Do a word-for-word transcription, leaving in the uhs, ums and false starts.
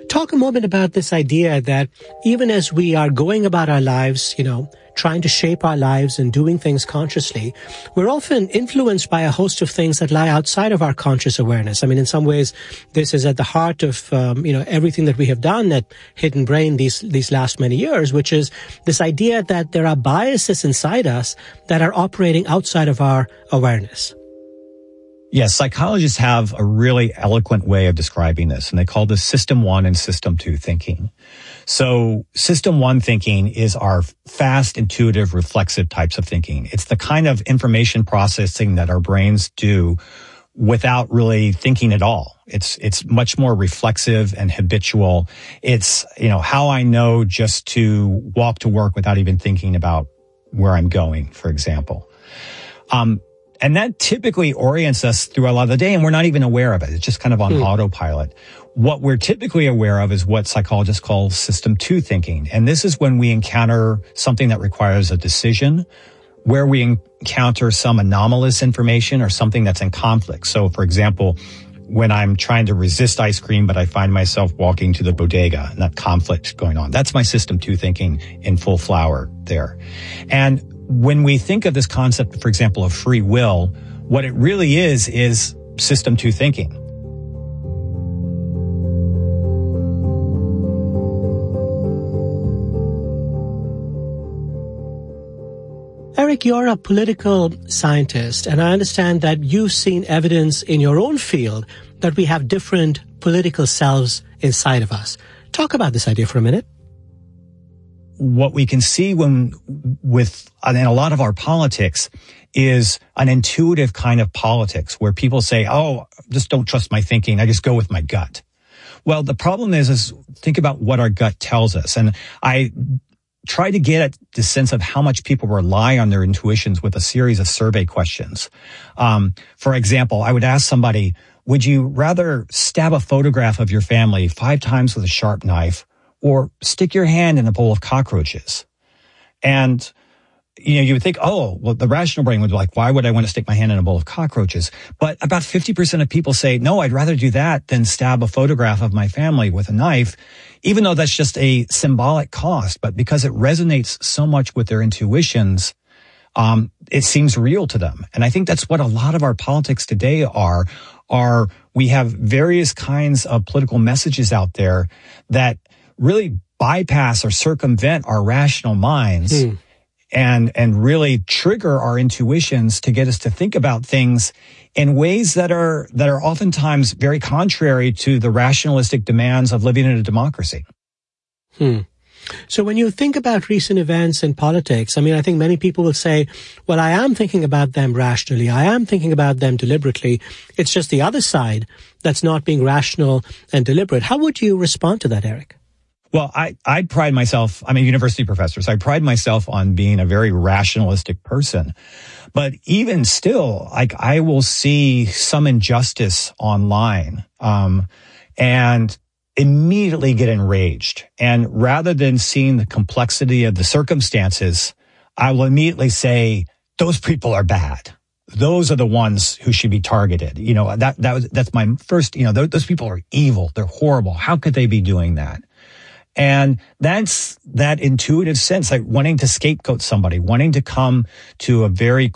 Talk a moment about this idea that even as we are going about our lives, you know, trying to shape our lives and doing things consciously, we're often influenced by a host of things that lie outside of our conscious awareness. I mean, in some ways, this is at the heart of, um, you know, everything that we have done at Hidden Brain these, these last many years, which is this idea that there are biases inside us that are operating outside of our awareness. Yes, psychologists have a really eloquent way of describing this, and they call this system one and system two thinking. So system one thinking is our fast, intuitive, reflexive types of thinking. It's the kind of information processing that our brains do without really thinking at all. It's, it's much more reflexive and habitual. It's, you know, how I know just to walk to work without even thinking about where I'm going, for example. Um, And that typically orients us through a lot of the day, and we're not even aware of it. It's just kind of on hmm. autopilot. What we're typically aware of is what psychologists call system two thinking. And this is when we encounter something that requires a decision, where we encounter some anomalous information or something that's in conflict. So, for example, when I'm trying to resist ice cream, but I find myself walking to the bodega and that conflict going on. That's my system two thinking in full flower there. And when we think of this concept, for example, of free will, what it really is, is system two thinking. Eric, you're a political scientist, and I understand that you've seen evidence in your own field that we have different political selves inside of us. Talk about this idea for a minute. What we can see when with in a lot of our politics is an intuitive kind of politics where people say, oh, just don't trust my thinking. I just go with my gut. Well, the problem is, is think about what our gut tells us. And I try to get at the sense of how much people rely on their intuitions with a series of survey questions. Um, for example, I would ask somebody, would you rather stab a photograph of your family five times with a sharp knife or stick your hand in a bowl of cockroaches? And, you know, you would think, oh, well, the rational brain would be like, why would I want to stick my hand in a bowl of cockroaches? But about fifty percent of people say, no, I'd rather do that than stab a photograph of my family with a knife, even though that's just a symbolic cost. But because it resonates so much with their intuitions, um, it seems real to them. And I think that's what a lot of our politics today are, are we have various kinds of political messages out there that really bypass or circumvent our rational minds hmm. and and really trigger our intuitions to get us to think about things in ways that are that are oftentimes very contrary to the rationalistic demands of living in a democracy. Hmm. So when you think about recent events in politics, I mean, I think many people will say, well, I am thinking about them rationally. I am thinking about them deliberately. It's just the other side that's not being rational and deliberate. How would you respond to that, Eric? Well, I, I pride myself, I'm a university professor, so I pride myself on being a very rationalistic person. But even still, like, I will see some injustice online, um, and immediately get enraged. And rather than seeing the complexity of the circumstances, I will immediately say, those people are bad. Those are the ones who should be targeted. You know, that, that was, that's my first, you know, those, those people are evil. They're horrible. How could they be doing that? And that's that intuitive sense, like wanting to scapegoat somebody, wanting to come to a very